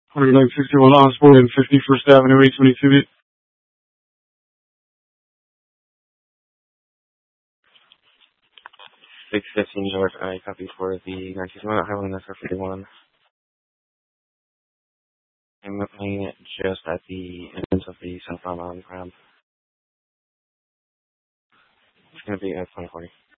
161 Osborne and 51st Avenue, 822. 615 North, I copy for the 961 Highland Metro 51. I'm playing it just at the entrance of the Sunflower Mountain ramp. It's going to be at 2040.